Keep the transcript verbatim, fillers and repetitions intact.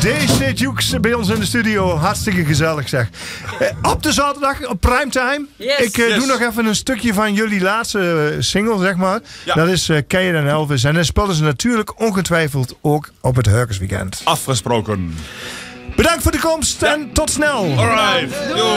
Daystate Jukes bij ons in de studio. Hartstikke gezellig zeg. Eh, op de zaterdag, op primetime. Yes. Ik eh, Yes. doe nog even een stukje van jullie laatste eh, single, zeg maar. Ja. Dat is uh, Keijer en Elvis. En dan spelen ze natuurlijk ongetwijfeld ook op het Hurkersweekend. Afgesproken. Bedankt voor de komst en tot snel. Alright.